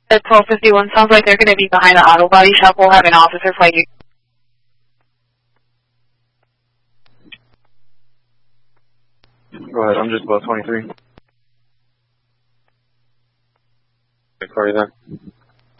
At 1251, sounds like they're going to be behind the auto body shop. We'll have an officer flag you. Go ahead, I'm just about 23. Sorry then.